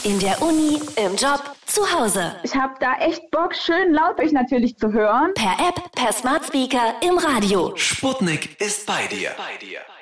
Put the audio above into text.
In der Uni, im Job, zu Hause. Ich habe da echt Bock, schön laut euch natürlich zu hören. Per App, per Smart Speaker, im Radio. Sputnik ist bei dir.